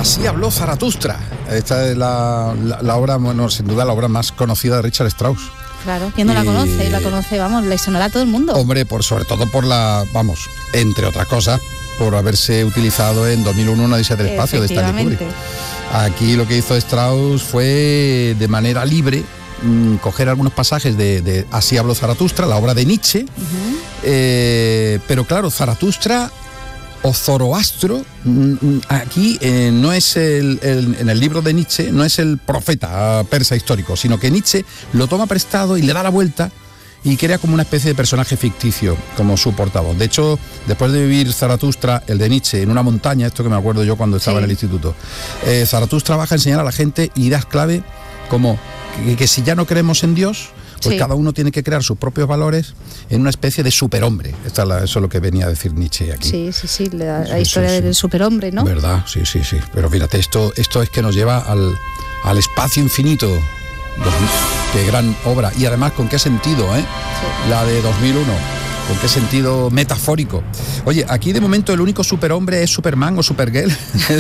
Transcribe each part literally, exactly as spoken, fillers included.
Así habló Zaratustra. Esta es la, la, la obra, bueno, sin duda la obra más conocida de Richard Strauss. Claro, ¿quién no y... la conoce? La conoce, vamos, le sonará a todo el mundo. Hombre, por sobre todo por la, vamos, entre otras cosas, por haberse utilizado en dos mil uno Una odisea del espacio de Stanley Kubrick. Aquí lo que hizo Strauss fue de manera libre mmm, coger algunos pasajes de, de Así habló Zaratustra, la obra de Nietzsche, uh-huh. eh, pero claro, Zaratustra o Zoroastro aquí eh, no es el, el en el libro de Nietzsche no es el profeta persa histórico, sino que Nietzsche lo toma prestado y le da la vuelta y crea como una especie de personaje ficticio como su portavoz. De hecho, después de vivir Zaratustra, el de Nietzsche, en una montaña, esto que me acuerdo yo cuando estaba sí. en el instituto, eh, Zaratustra baja a enseñar a la gente ideas clave como que, que si ya no creemos en Dios, pues sí. cada uno tiene que crear sus propios valores en una especie de superhombre. Esta es la, eso es lo que venía a decir Nietzsche aquí. Sí, sí, sí, la, la sí, historia sí, del sí. superhombre, ¿no? ¿Verdad? Sí, sí, sí. Pero fíjate, esto, esto es que nos lleva al, al espacio infinito. Dos, qué gran obra. Y además, ¿con qué sentido, eh? Sí. La de dos mil uno. ¿Con qué sentido metafórico? Oye, aquí de momento el único superhombre es Superman o Supergirl,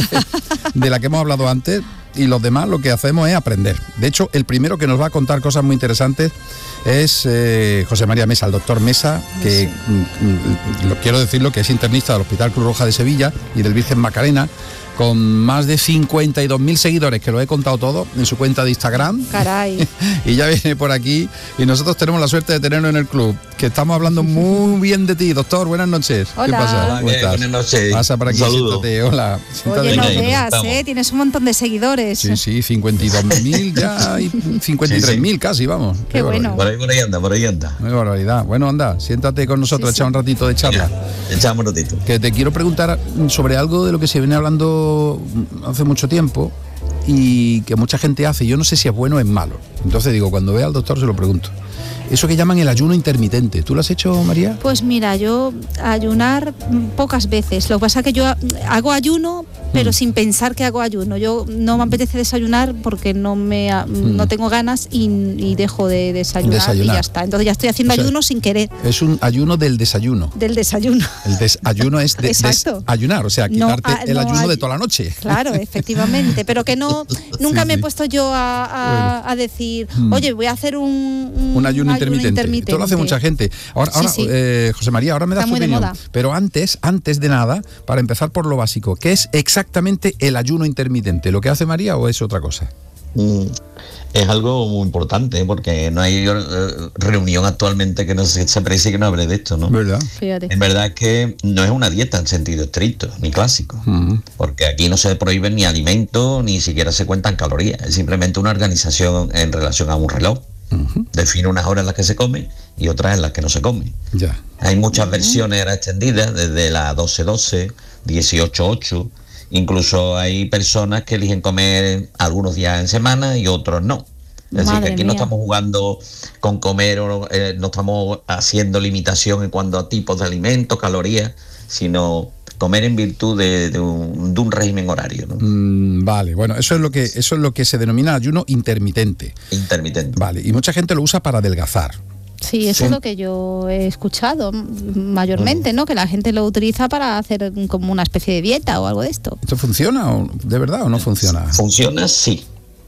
de la que hemos hablado antes, y los demás lo que hacemos es aprender. De hecho, el primero que nos va a contar cosas muy interesantes es eh, José María Mesa, el doctor Mesa, que sí. mm, lo, quiero decirlo, que es internista del Hospital Cruz Roja de Sevilla y del Virgen Macarena, con más de cincuenta y dos mil seguidores, que lo he contado todo en su cuenta de Instagram. Caray. Y ya viene por aquí y nosotros tenemos la suerte de tenerlo en el club, que estamos hablando muy bien de ti, doctor. Buenas noches. Hola. ¿Qué pasa? Hola, ¿Cómo ¿qué? estás? Buenas noches. Pasa por aquí, siéntate. Hola. Siéntate. Oye, no veas, ¿eh? Tienes un montón de seguidores. Sí, sí, cincuenta y dos mil ya y cincuenta y tres mil sí, sí. casi, vamos. Qué, Qué bueno. Por ahí, por ahí anda, por ahí anda. Muy barbaridad. Bueno, anda, siéntate con nosotros, sí, echa sí. un ratito de charla. Mira, echamos un ratito. Que te quiero preguntar sobre algo de lo que se viene hablando hace mucho tiempo y que mucha gente hace. Yo no sé si es bueno o es malo. Entonces digo, cuando vea al doctor se lo pregunto. Eso que llaman el ayuno intermitente. ¿Tú lo has hecho, María? Pues mira, yo ayunar pocas veces. Lo que pasa es que yo hago ayuno, pero mm. sin pensar que hago ayuno. Yo no me apetece desayunar porque no me mm. no tengo ganas y, y dejo de desayunar, desayunar y ya está. Entonces ya estoy haciendo o sea, ayuno sin querer. Es un ayuno del desayuno. Del desayuno. El desayuno es de, desayunar, o sea, quitarte no, a, el no, ayuno de toda la noche. Claro, efectivamente. Pero que no, nunca sí, me sí. he puesto yo a, a, bueno. a decir, oye, voy a hacer un, un, un ayuno intermitente. Esto lo hace mucha gente. Ahora, ahora sí, sí. Eh, José María, ahora me das tu opinión. Pero antes, antes de nada, para empezar por lo básico, ¿qué es exactamente el ayuno intermitente? ¿Lo que hace María o es otra cosa? Mm, es algo muy importante porque no hay uh, reunión actualmente que no se, se aprecie que no hable de esto, ¿no? ¿Verdad? Fíjate. En verdad es que no es una dieta en sentido estricto, ni clásico, uh-huh. porque aquí no se prohíben ni alimentos, ni siquiera se cuentan calorías. Es simplemente una organización en relación a un reloj. Uh-huh. Define unas horas en las que se come y otras en las que no se come. Ya. Hay muchas uh-huh. versiones ahora extendidas, desde la doce doce, dieciocho ocho. Incluso hay personas que eligen comer algunos días en semana y otros no. Es decir, que aquí mía. no estamos jugando con comer, o, eh, no estamos haciendo limitación en cuanto a tipos de alimentos, calorías, sino comer en virtud de, de, un, de un régimen horario, ¿no? Mm, vale, bueno, eso es lo que eso es lo que se denomina ayuno intermitente. Intermitente. Vale, y mucha gente lo usa para adelgazar. Sí, eso sí. es lo que yo he escuchado mayormente, ¿no? Que la gente lo utiliza para hacer como una especie de dieta o algo de esto. ¿Esto funciona o, de verdad o no funciona? Funciona, sí,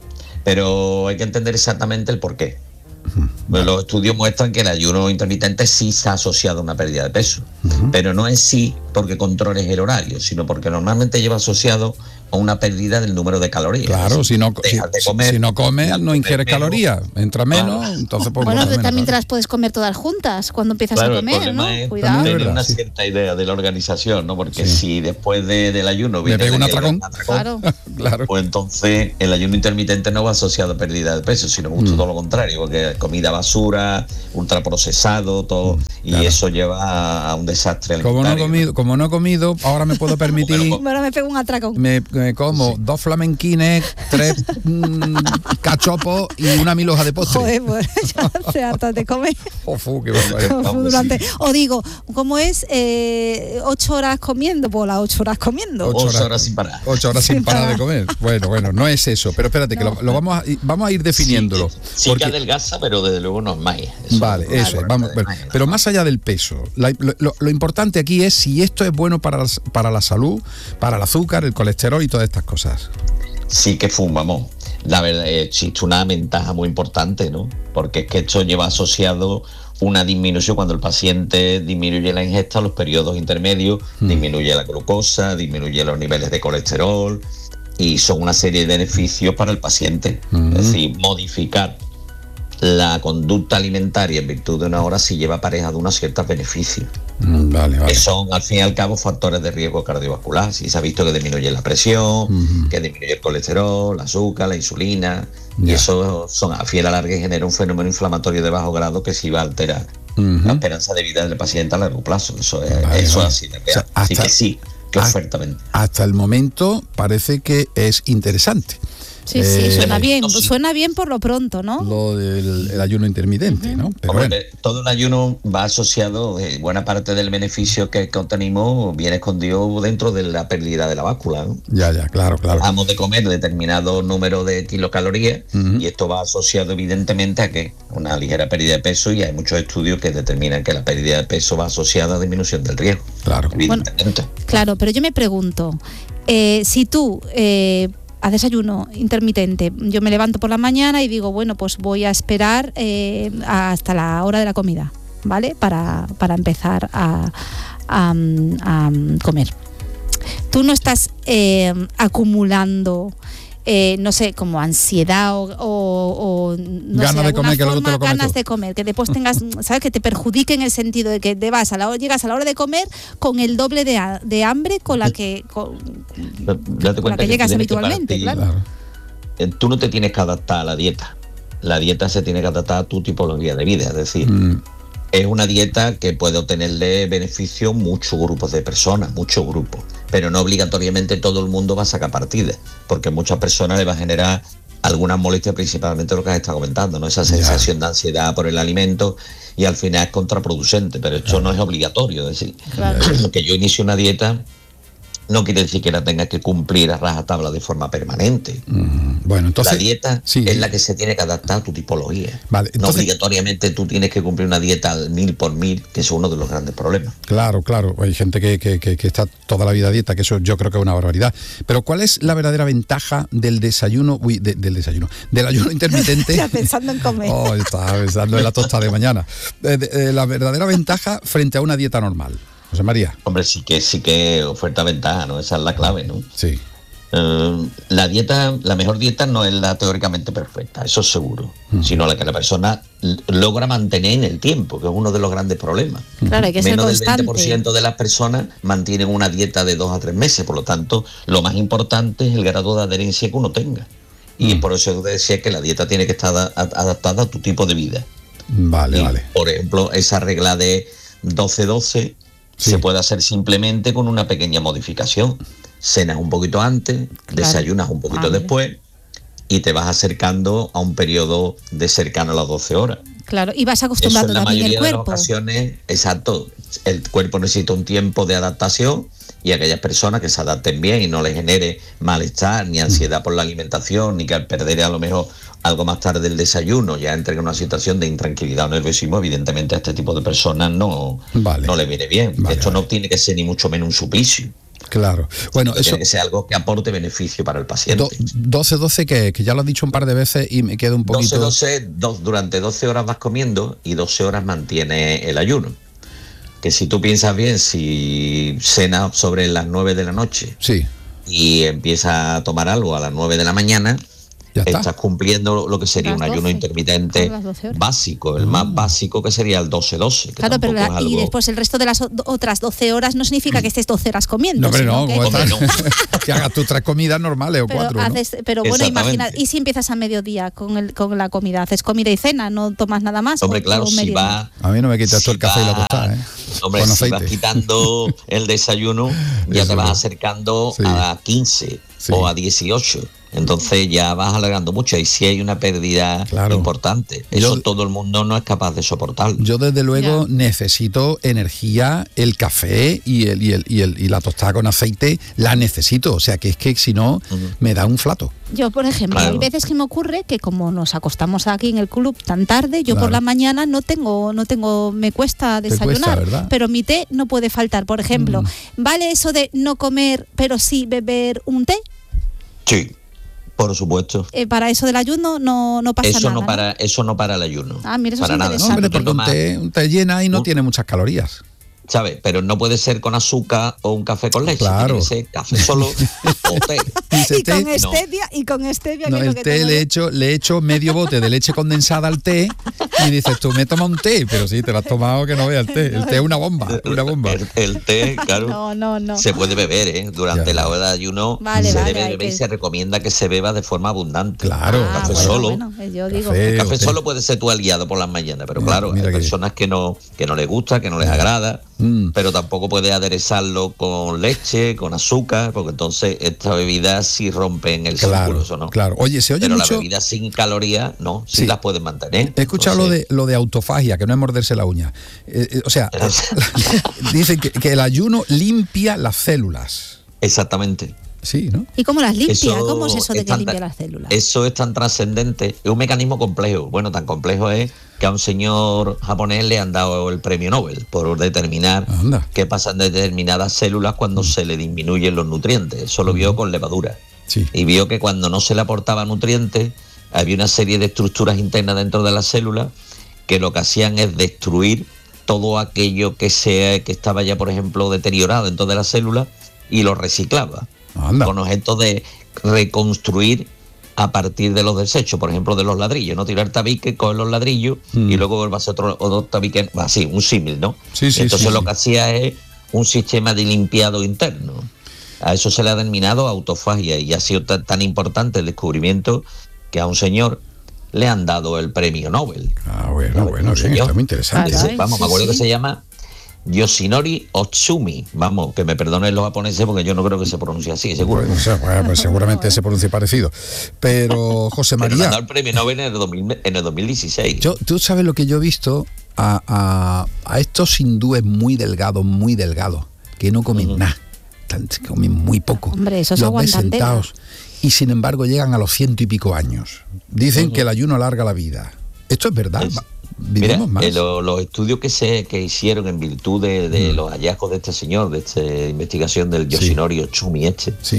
pero hay que entender exactamente el porqué. Bueno, los estudios muestran que el ayuno intermitente sí se ha asociado a una pérdida de peso, uh-huh. pero no en sí porque controles el horario, sino porque normalmente lleva asociado a una pérdida del número de calorías. Claro, si no, si, comer, si no comes, no ingieres calorías, entra menos, ah. entonces pues, bueno, menos, también claro. te las puedes comer todas juntas cuando empiezas claro, a comer, ¿no? Es Cuidado. tener verdad, una sí. cierta idea de la organización, ¿no? Porque sí. si después de, del ayuno viene un atracón, un atracón claro. claro. pues entonces el ayuno intermitente no va asociado a pérdida de peso, sino mucho mm. todo lo contrario, porque comida basura, ultraprocesado, todo, mm, y claro. eso lleva a un desastre alimentario. Como no he comido, como no he comido, ahora me puedo permitir. Ahora me pego un atracón. Me, me como sí. dos flamenquines, tres mmm, cachopos y una mil hojas de postre. Joder, pues ya te hartas de comer. Ofu, qué barbaridad. Durante, o digo, ¿cómo es? Eh, ocho horas comiendo, pues las ocho horas comiendo. Ocho horas, horas sin parar. Ocho horas sin, sin parar de comer. Bueno, bueno, no es eso. Pero espérate, no. que lo, lo vamos, a, vamos a ir definiéndolo. Sí, sí porque... que adelgaza, pero desde luego no es más. Eso, vale, claro, eso es. Vamos, bueno, pero más allá del peso, la, lo, lo importante aquí es si esto es bueno para, para la salud, para el azúcar, el colesterol y todas estas cosas. Sí que fumamos. La verdad, existe una ventaja muy importante, ¿no? Porque es que esto lleva asociado una disminución cuando el paciente disminuye la ingesta, los periodos intermedios, mm. disminuye la glucosa, disminuye los niveles de colesterol y son una serie de beneficios para el paciente. Mm. Es decir, modificar la conducta alimentaria en virtud de una hora sí lleva aparejado unos ciertos beneficios. Mm, vale, vale. Que son, al fin y al cabo, factores de riesgo cardiovascular. Sí, se ha visto que disminuye la presión, mm-hmm. que disminuye el colesterol, el azúcar, la insulina. Yeah. Y eso son, a fin y a la larga, genera un fenómeno inflamatorio de bajo grado que sí va a alterar mm-hmm. la esperanza de vida del paciente a largo plazo. Eso es, vale, eso vale. es así. O sea, hasta, así que sí, que ofertamente. Hasta el momento parece que es interesante. Sí, sí, eh, suena bien, no, sí. suena bien por lo pronto, ¿no? Lo del el ayuno intermitente, uh-huh. ¿no? Pero Hombre, bueno. Todo el ayuno va asociado, eh, buena parte del beneficio que, que obtenemos viene escondido dentro de la pérdida de la báscula, ¿no? Ya, ya, claro, claro. Dejamos de comer determinado número de kilocalorías uh-huh. y esto va asociado evidentemente a que una ligera pérdida de peso, y hay muchos estudios que determinan que la pérdida de peso va asociada a disminución del riesgo. Claro. Evidentemente. Bueno, claro, pero yo me pregunto, eh, si tú... Eh, a desayuno intermitente, yo me levanto por la mañana y digo, bueno, pues voy a esperar eh, hasta la hora de la comida, ¿vale? Para, para empezar a, a, a comer. Tú no estás eh, acumulando, eh, no sé, como ansiedad o, o, o no ganas sé, de comer, que luego te lo comes ganas todo. de comer, que después tengas, ¿sabes? Que te perjudique en el sentido de que te vas a la hora, llegas a la hora de comer con el doble de, a, de hambre con la que con, con la que llegas que habitualmente, claro. claro. Tú no te tienes que adaptar a la dieta. La dieta se tiene que adaptar a tu tipología de vida, es decir, mm. es una dieta que puede obtenerle beneficio a muchos grupos de personas, muchos grupos, pero no obligatoriamente todo el mundo va a sacar partida, porque muchas personas le va a generar algunas molestias, principalmente lo que has estado comentando, ¿no? Esa sensación yeah. de ansiedad por el alimento, y al final es contraproducente, pero esto claro. no es obligatorio. Es decir, claro. que yo inicie una dieta no quiere decir que la tengas que cumplir a rajatabla de forma permanente. Mm, bueno, entonces la dieta sí. es la que se tiene que adaptar a tu tipología. Vale, entonces, no obligatoriamente tú tienes que cumplir una dieta al mil por mil, que es uno de los grandes problemas. Claro, claro. Hay gente que, que, que, que está toda la vida a dieta, que eso yo creo que es una barbaridad. Pero ¿cuál es la verdadera ventaja del desayuno, uy, de, del desayuno, del ayuno intermitente? Estaba pensando en comer. Oh, estaba pensando en la tostada de mañana. De, de, de, la verdadera ventaja frente a una dieta normal. José María. Hombre, sí que sí que oferta ventaja, ¿no? Esa es la clave, ¿no? Sí. Uh, la dieta, la mejor dieta no es la teóricamente perfecta, eso es seguro, uh-huh. sino la que la persona logra mantener en el tiempo, que es uno de los grandes problemas. Claro, hay que Menos ser del veinte por ciento de las personas mantienen una dieta de dos a tres meses, por lo tanto, lo más importante es el grado de adherencia que uno tenga. Y uh-huh. por eso yo decía que la dieta tiene que estar adaptada a tu tipo de vida. Vale, y, vale. Por ejemplo, esa regla de doce doce sí. se puede hacer simplemente con una pequeña modificación. Cenas un poquito antes, claro. desayunas un poquito ah, después y te vas acercando a un periodo de cercano a las doce horas. Claro, y vas acostumbrando Eso en la también mayoría el cuerpo. de las ocasiones, exacto, el cuerpo necesita un tiempo de adaptación, y aquellas personas que se adapten bien y no les genere malestar ni ansiedad por la alimentación, ni que al perder a lo mejor algo más tarde el desayuno ya entre en una situación de intranquilidad o nerviosismo, evidentemente a este tipo de personas no, vale. no le viene bien. Vale, Esto vale. no tiene que ser ni mucho menos un suplicio. Claro, bueno, eso tiene que ser algo que aporte beneficio para el paciente. doce doce, que, que ya lo has dicho un par de veces y me quedo un poquito... doce doce, do, durante doce horas vas comiendo y doce horas mantiene el ayuno. Que si tú piensas bien, si cenas sobre las nueve de la noche sí. y empiezas a tomar algo a las nueve de la mañana, estás cumpliendo lo que sería las un ayuno doce. Intermitente básico, el uh. más básico, que sería el doce doce. Claro, pero la, algo... y después el resto de las o- otras doce horas no significa que estés doce horas comiendo. No, pero no, que, hombre, no. que hagas tus tres comidas normales o pero cuatro. Haces, ¿no? Pero bueno, imagina, ¿y si empiezas a mediodía con el con la comida? ¿Haces comida y cena? ¿No tomas nada más? Hombre, claro, si va... A mí no me quitas si todo el café va, y la tostada, ¿eh? Hombre, Con si aceite. Vas quitando el desayuno, ya Eso te vas no. acercando sí. a quince sí. o a dieciocho. Entonces ya vas alargando mucho y sí hay una pérdida claro. importante. Eso yo, todo el mundo no es capaz de soportarlo. Yo desde luego ya. necesito energía, el café y el, y el y el y la tostada con aceite la necesito, o sea que es que si no uh-huh. me da un flato. Yo, por ejemplo, claro. hay veces que me ocurre que como nos acostamos aquí en el club tan tarde, yo claro. por la mañana no tengo no tengo me cuesta desayunar, cuesta, pero mi té no puede faltar, por ejemplo. Mm. ¿Vale eso de no comer, pero sí beber un té? Sí. Por supuesto. Eh, para eso del ayuno no, no pasa eso nada. No para, ¿no? Eso no para el ayuno. Ah, mira, eso para es nada. interesante. No, hombre, porque un té, un té llena y no uh, tiene muchas calorías. ¿Sabes? Pero no puede ser con azúcar o un café con leche. Claro. Tiene que ser café solo o té. Y con stevia, no. y con stevia. No, que el lo que té le he hecho, le he hecho medio bote de leche condensada al té y dices tú, me toma un té, pero sí, te lo has tomado que no veas el té. El té es una bomba, una bomba. El, el té, claro, no, no, no. se puede beber, ¿eh? Durante ya. la hora de ayuno vale, se vale, debe beber que... y se recomienda que se beba de forma abundante. Claro. Ah, café bueno, solo. Bueno, yo digo. Café, el café solo puede ser tu aliado por las mañanas, pero mira, claro, mira hay que personas que no, que no les gusta, que no les agrada, mm. pero tampoco puede aderezarlo con leche, con azúcar, porque entonces esta bebida sí rompe en el claro, círculo, ¿eso no? Claro, oye, se oye pero mucho... la bebida sin calorías, no, sí, sí las pueden mantener. He escuchado entonces... lo de lo de autofagia, que no es morderse la uña. Eh, eh, o sea, dicen que, que el ayuno limpia las células. Exactamente. Sí, ¿no? ¿Y cómo las limpia? Eso ¿Cómo es eso de que tan, limpia las células? Eso es tan trascendente, es un mecanismo complejo. Bueno, tan complejo es que a un señor japonés le han dado el premio Nobel por determinar Anda. qué pasa en determinadas células cuando mm. se le disminuyen los nutrientes. Eso lo mm. vio con levadura. Sí. Y vio que cuando no se le aportaba nutrientes, había una serie de estructuras internas dentro de las células que lo que hacían es destruir todo aquello que, sea, que estaba ya, por ejemplo, deteriorado dentro de las células y lo reciclaba. Anda. Con objeto de reconstruir a partir de los desechos, por ejemplo, de los ladrillos, no tirar tabique, coger los ladrillos mm. y luego vuelve a hacer otro, otro tabique, así, un símil, ¿no? Sí, sí, Entonces sí, lo sí. que hacía es un sistema de limpiado interno. A eso se le ha denominado autofagia y ha sido tan, tan importante el descubrimiento que a un señor le han dado el premio Nobel. Ah, bueno, bueno, bien, está muy interesante. Caray, Vamos, sí, me acuerdo sí. que se llama Yoshinori Otsumi, vamos, que me perdonen los japoneses porque yo no creo que se pronuncie así, seguro. Bueno, o sea, bueno, pues seguramente se pronuncia parecido. Pero José María. Pero me ha dado el premio Nobel en el, dos mil, en el dos mil dieciséis. Yo, tú sabes lo que yo he visto a, a, a estos hindúes muy delgados, muy delgados, que no comen uh-huh. nada, comen muy poco. Hombre, esos los aguantan ves sentados y sin embargo llegan a los ciento y pico años. Dicen uh-huh. que el ayuno alarga la vida. ¿Esto es verdad? Es... Mira, eh, lo, los estudios que se que hicieron en virtud de, de mm. los hallazgos de este señor, de esta investigación del Yoshinori sí. Otsumi este, sí.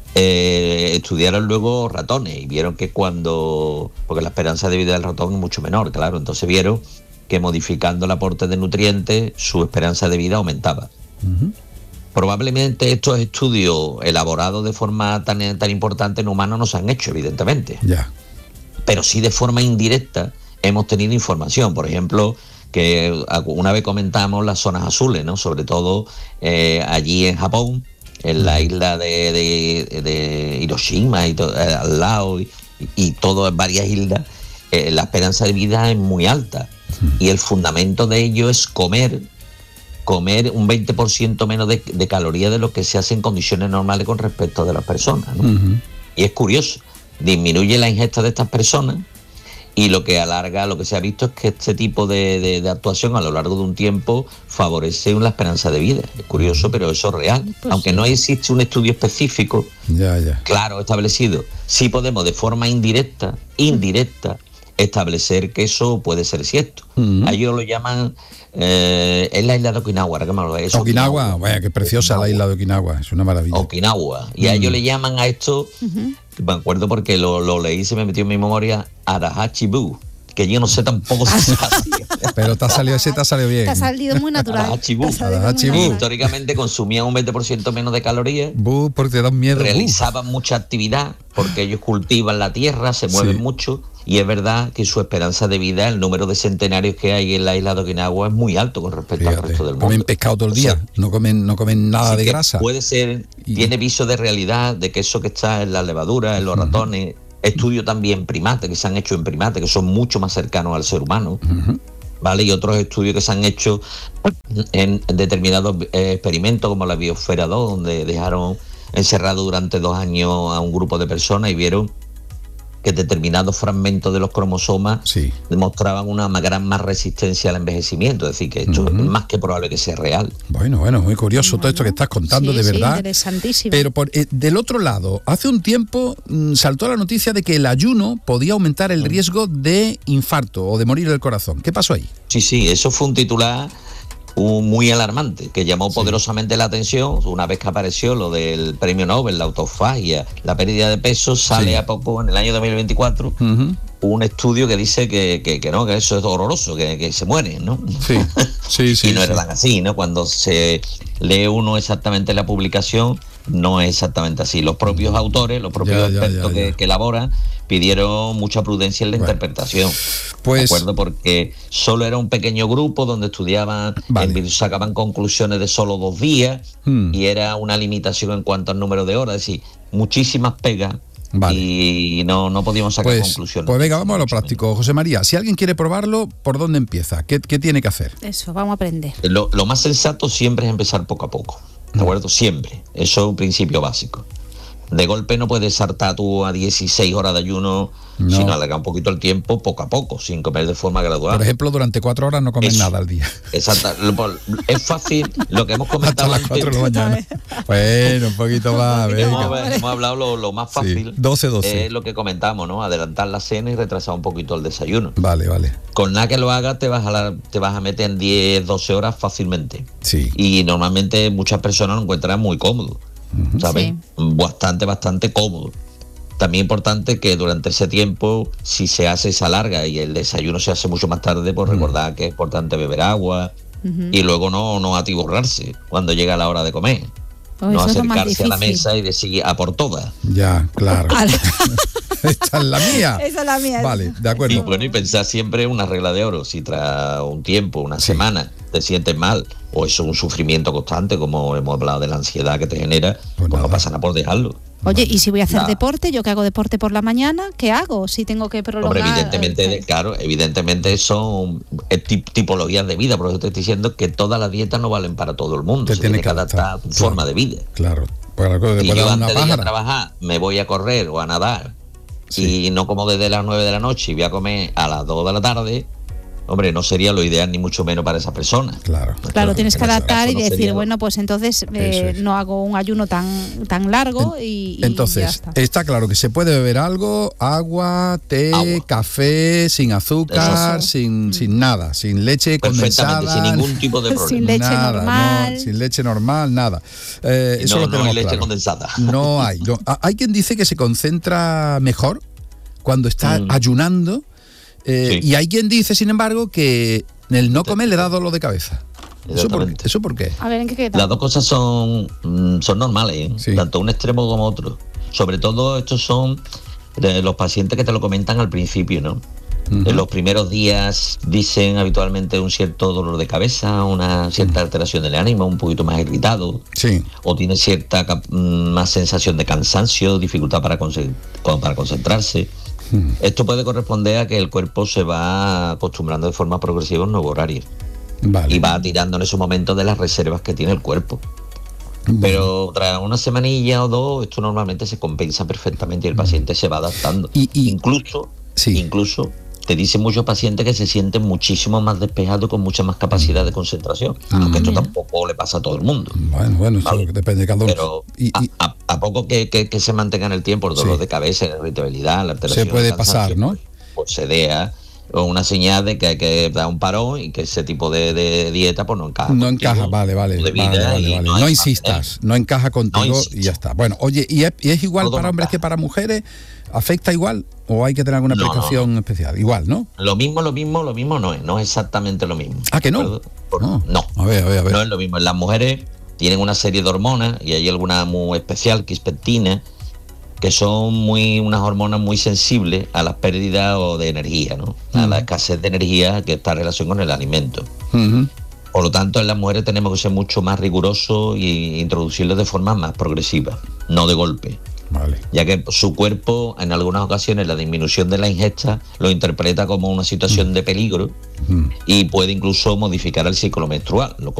eh, estudiaron luego ratones y vieron que cuando, porque la esperanza de vida del ratón es mucho menor, claro, entonces vieron que modificando el aporte de nutrientes su esperanza de vida aumentaba. Uh-huh. Probablemente estos estudios elaborados de forma tan, tan importante en humanos no se han hecho, evidentemente, yeah. pero sí de forma indirecta hemos tenido información, por ejemplo, que una vez comentamos las zonas azules, ¿no? Sobre todo eh, allí en Japón, en la isla de, de, de Hiroshima y to, eh, al lado y, y todo en varias islas, eh, la esperanza de vida es muy alta y el fundamento de ello es comer comer un veinte por ciento menos de, de calorías de lo que se hace en condiciones normales con respecto de las personas, ¿no? Uh-huh. Y es curioso, disminuye la ingesta de estas personas. Y lo que alarga, lo que se ha visto es que este tipo de, de, de actuación a lo largo de un tiempo favorece la esperanza de vida. Es curioso, pero eso es real. Pues Aunque sí. no existe un estudio específico, ya, ya. claro, establecido, sí podemos de forma indirecta, indirecta, establecer que eso puede ser cierto. Uh-huh. A ellos lo llaman, eh, es la isla de Okinawa, ¿qué más lo es? Okinawa, Okinawa. Vaya, qué preciosa Okinawa. La isla de Okinawa, es una maravilla. Okinawa, y uh-huh. a ellos le llaman a esto, uh-huh. me acuerdo porque lo, lo leí, se me metió en mi memoria, Arahachibu, que yo no sé tampoco si se pero te ha salido ese, te ha salido bien. Te ha salido muy natural. Arahachibu. Arahachibu. Históricamente consumían un veinte por ciento menos de calorías. Bu, porque te dan miedo. Realizaban Bu. mucha actividad, porque ellos cultivan la tierra, se mueven sí. mucho. Y es verdad que su esperanza de vida, el número de centenarios que hay en la isla de Okinawa es muy alto con respecto Fíjate, al resto del mundo. Comen pescado todo el día, o sea, no comen no comen nada de grasa. Puede ser, y... tiene viso de realidad de que eso que está en la levadura, en los uh-huh. ratones, estudios también primates que se han hecho en primates, que son mucho más cercanos al ser humano, uh-huh. ¿vale? Y otros estudios que se han hecho en determinados eh, experimentos, como la Biosfera dos, donde dejaron encerrado durante dos años a un grupo de personas y vieron que determinados fragmentos de los cromosomas sí. demostraban una gran más resistencia al envejecimiento, es decir, que esto uh-huh. es más que probable que sea real. Bueno, bueno, muy curioso bueno, todo esto que estás contando, sí, de verdad. Sí, interesantísimo. Pero por, eh, del otro lado, hace un tiempo mmm, saltó la noticia de que el ayuno podía aumentar el riesgo de infarto o de morir del corazón. ¿Qué pasó ahí? Sí, sí, eso fue un titular un muy alarmante, que llamó poderosamente sí. la atención. Una vez que apareció lo del premio Nobel, la autofagia, la pérdida de peso, sale sí. a poco, en el año dos mil veinticuatro, uh-huh. un estudio que dice que, que, que no, que eso es horroroso, que, que se mueren, ¿no? Sí, sí, sí. Y no sí. era tan así, ¿no? Cuando se lee uno exactamente la publicación, no es exactamente así. Los propios autores, los propios ya, ya, expertos ya, ya. Que, que elaboran, pidieron mucha prudencia en la bueno, interpretación. Pues, ¿de acuerdo? Porque solo era un pequeño grupo donde estudiaban, vale. sacaban conclusiones de solo dos días hmm. y era una limitación en cuanto al número de horas, es decir, muchísimas pegas. Vale. Y no, no podíamos sacar pues, conclusiones. Pues venga, vamos a lo práctico. José María, si alguien quiere probarlo, ¿por dónde empieza? ¿Qué, qué tiene que hacer? Eso, vamos a aprender. Lo, lo más sensato siempre es empezar poco a poco, ¿de acuerdo? Siempre. Eso es un principio básico. De golpe no puedes saltar tú a dieciséis horas de ayuno, no. sino alargar un poquito el tiempo poco a poco, sin comer de forma gradual. Por ejemplo, durante cuatro horas no comes Eso. nada al día. Exacto. Es fácil lo que hemos comentado hasta las cuatro de la mañana. Bueno, un poquito más. Venga. Hemos, hemos hablado lo, lo más fácil. Sí. doce, doce. Es lo que comentamos, ¿no? Adelantar la cena y retrasar un poquito el desayuno. Vale, vale. Con nada que lo hagas te vas a la, te vas a meter en diez, doce horas fácilmente. Sí. Y normalmente muchas personas lo encuentran muy cómodo. Uh-huh. ¿Sabes? Sí. Bastante, bastante cómodo. También importante que durante ese tiempo, si se hace esa larga y el desayuno se hace mucho más tarde, pues uh-huh. recordar que es importante beber agua uh-huh. y luego no, no atiborrarse cuando llega la hora de comer. Oh, no acercarse a la mesa y decir a por todas. Ya, claro. Esta es la mía. Esa es la mía. Vale, de acuerdo. Y bueno, y pensar siempre una regla de oro. Si tras un tiempo, una sí. semana, te sientes mal, o eso es un sufrimiento constante, como hemos hablado de la ansiedad que te genera, pues, pues no pasa nada por dejarlo. Oye, y si voy a hacer nada. deporte, yo que hago deporte por la mañana, ¿qué hago? Si tengo que prolongar... Hombre, evidentemente, claro, evidentemente son tip, tipologías de vida, por eso te estoy diciendo que todas las dietas no valen para todo el mundo. Te se tiene que adaptar a tu claro, forma de vida. Claro. Pues, y yo antes de ir a trabajar me voy a correr o a nadar sí. y no como desde las nueve de la noche y voy a comer a las dos de la tarde, hombre, no sería lo ideal ni mucho menos para esa persona. Claro, claro, claro tienes que adaptar y no decir, bueno, pues entonces eh, es. no hago un ayuno tan tan largo en, y, y entonces ya está. Está claro que se puede beber algo, agua, té, agua. café, sin azúcar, sin, mm. sin nada, sin leche condensada, sin ningún tipo de problema. Sin leche nada, normal. No, sin leche normal, nada. Eh, eso no, lo no hay leche claro. condensada. No hay. No. Hay quien dice que se concentra mejor cuando está mm. ayunando. Eh, sí. Y hay quien dice, sin embargo, que el no comer le da dolor de cabeza. ¿Eso por, ¿Eso por qué? A ver, ¿en qué queda? Las dos cosas son, son normales, ¿eh? Sí. Tanto un extremo como otro. Sobre todo estos son de los pacientes que te lo comentan al principio, ¿no? Uh-huh. En los primeros días dicen habitualmente un cierto dolor de cabeza, una cierta alteración del ánimo, un poquito más irritado, sí. o tiene cierta más sensación de cansancio, dificultad para, conce- para concentrarse. Hmm. Esto puede corresponder a que el cuerpo se va acostumbrando de forma progresiva a un nuevo horario. Vale. Y va tirando en esos momentos de las reservas que tiene el cuerpo. Vale. Pero tras una semanilla o dos, esto normalmente se compensa perfectamente y el paciente se va adaptando. Y, y, incluso, sí. incluso te dicen muchos pacientes que se sienten muchísimo más despejados, con mucha más capacidad de concentración, ah, aunque esto tampoco le pasa a todo el mundo. Bueno, bueno, ¿vale? Eso depende de cada uno. Pero y, y, a, a poco que, que, que se mantenga en el tiempo el dolor sí. de cabeza, la irritabilidad, la alteración, se puede pasar, ¿no? Pues, pues se dea una señal de que hay que dar un parón y que ese tipo de, de dieta pues no encaja. No encaja, vale, vale. Vale, vale, vale. No, no insistas, no encaja contigo no y ya está. Bueno, oye, ¿y es, y es igual Todo para hombres que para mujeres? ¿Afecta igual o hay que tener alguna no, precaución no. especial? Igual, ¿no? Lo mismo, lo mismo, lo mismo no es, no es exactamente lo mismo. ¿Ah, que no? Por, no. no. A ver, a ver, a ver. No es lo mismo. Las mujeres tienen una serie de hormonas y hay alguna muy especial, quispectina, que son muy unas hormonas muy sensibles a las pérdidas o de energía, ¿no? Uh-huh. A la escasez de energía que está en relación con el alimento. Uh-huh. Por lo tanto, en las mujeres tenemos que ser mucho más rigurosos e introducirlo de forma más progresiva, no de golpe. Vale. Ya que su cuerpo, en algunas ocasiones, la disminución de la ingesta lo interpreta como una situación uh-huh. de peligro uh-huh. y puede incluso modificar el ciclo menstrual, lo